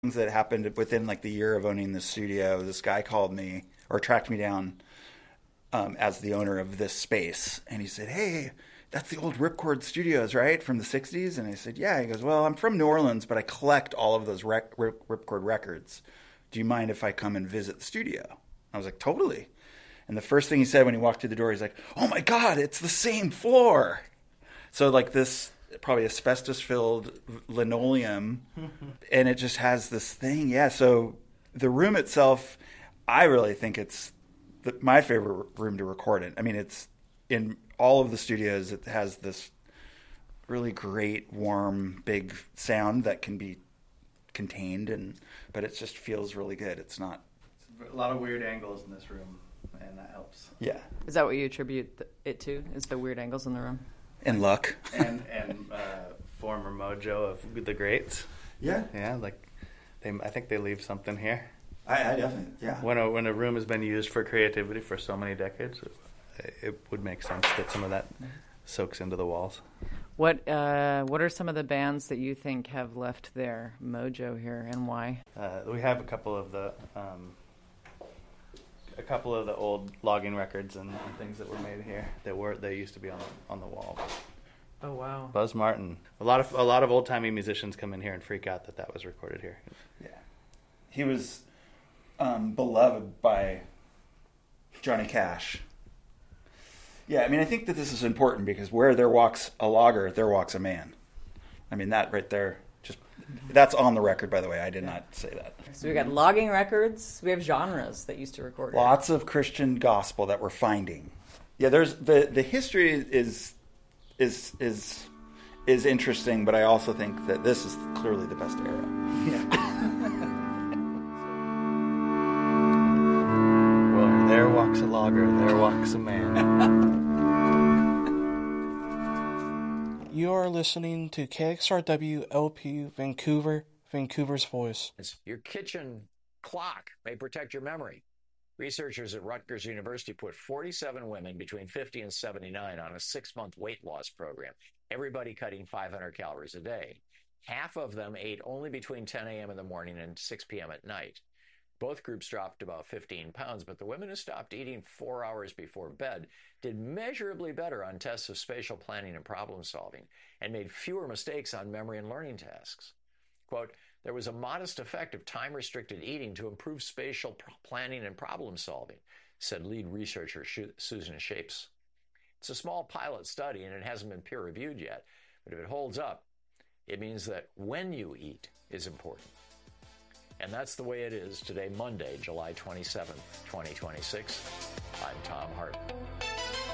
things that happened within like the year of owning the studio. This guy called me or tracked me down as the owner of this space, and he said, "Hey, that's the old Ripcord Studios, right, from the '60s?" And I said, "Yeah." He goes, "Well, I'm from New Orleans, but I collect all of those Ripcord records. Do you mind if I come and visit the studio?" I was like, "Totally." And the first thing he said when he walked through the door, he's like, "Oh my God, it's the same floor." So like this probably asbestos-filled linoleum, and it just has this thing. Yeah, so the room itself, I really think it's my favorite room to record in. I mean, it's in all of the studios, it has this really great, warm, big sound that can be contained, but it just feels really good. It's not... A lot of weird angles in this room, and that helps. Yeah. Is that what you attribute it to, is the weird angles in the room? And luck. and former mojo of the greats. Yeah. Yeah, like I think they leave something here. I definitely, yeah. When a room has been used for creativity for so many decades, it would make sense that some of that soaks into the walls. What are some of the bands that you think have left their mojo here, and why? We have a couple of the old logging records and things that were made here they used to be on the wall. Oh wow. Buzz Martin. A lot of old timey musicians come in here and freak out that was recorded here. Yeah. He was beloved by Johnny Cash. Yeah, I mean, I think that this is important because where there walks a logger, there walks a man. I mean, that right there, that's on the record, by the way. I did not say that. So we got logging records. We have genres that used to record. Lots of Christian gospel that we're finding. Yeah, there's the history is interesting, but I also think that this is clearly the best era. Yeah. Well, there walks a logger, there walks a man. You're listening to KXRW LP Vancouver, Vancouver's Voice. Your kitchen clock may protect your memory. Researchers at Rutgers University put 47 women between 50 and 79 on a 6-month weight loss program, everybody cutting 500 calories a day. Half of them ate only between 10 a.m. in the morning and 6 p.m. at night. Both groups dropped about 15 pounds, but the women who stopped eating 4 hours before bed did measurably better on tests of spatial planning and problem solving and made fewer mistakes on memory and learning tasks. Quote, there was a modest effect of time-restricted eating to improve spatial planning and problem solving, said lead researcher Susan Shapes. It's a small pilot study and it hasn't been peer-reviewed yet, but if it holds up, it means that when you eat is important. And that's the way it is today, Monday, July 27th, 2026. I'm Tom Hart.